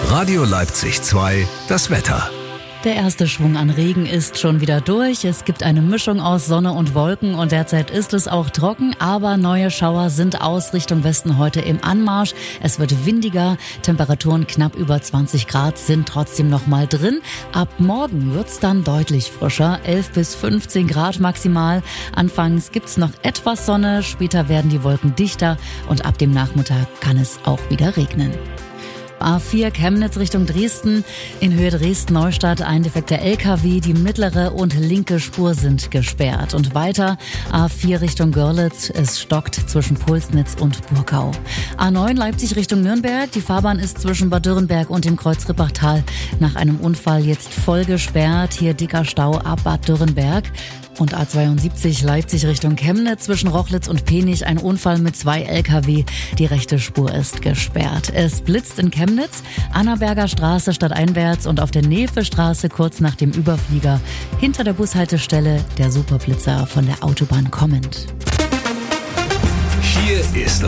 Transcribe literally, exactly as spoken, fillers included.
Radio Leipzig zwei, das Wetter. Der erste Schwung an Regen ist schon wieder durch. Es gibt eine Mischung aus Sonne und Wolken und derzeit ist es auch trocken, aber neue Schauer sind aus Richtung Westen heute im Anmarsch. Es wird windiger, Temperaturen knapp über zwanzig Grad sind trotzdem noch mal drin. Ab morgen wird's dann deutlich frischer, elf bis fünfzehn Grad maximal. Anfangs gibt's noch etwas Sonne, später werden die Wolken dichter und ab dem Nachmittag kann es auch wieder regnen. A vier Chemnitz Richtung Dresden. In Höhe Dresden-Neustadt ein defekter L K W. Die mittlere und linke Spur sind gesperrt. Und weiter A vier Richtung Görlitz. Es stockt zwischen Pulsnitz und Burkau. A neun Leipzig Richtung Nürnberg. Die Fahrbahn ist zwischen Bad Dürrenberg und dem Kreuz Rippachtal nach einem Unfall jetzt voll gesperrt. Hier dicker Stau ab Bad Dürrenberg. Und A zweiundsiebzig Leipzig Richtung Chemnitz zwischen Rochlitz und Penich ein Unfall mit zwei L K W. Die rechte Spur ist gesperrt. Es blitzt in Chemnitz, Annaberger Straße stadteinwärts und auf der Nefe-Straße kurz nach dem Überflieger. Hinter der Bushaltestelle der Superblitzer von der Autobahn kommend. Hier ist